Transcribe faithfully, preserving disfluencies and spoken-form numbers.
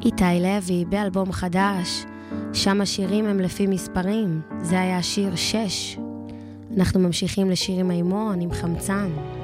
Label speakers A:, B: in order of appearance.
A: איתי לוי באלבום חדש, שם השירים הם לפי מספרים, זה היה שיר שש. אנחנו ממשיכים לשיר עם מימון, עם חמצן.